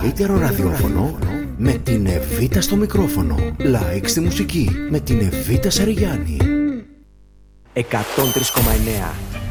καλύτερο ραδιόφωνο με την Εβίτα στο μικρόφωνο. Like στη μουσική με την Εβίτα Σαριγιάννη. 103,9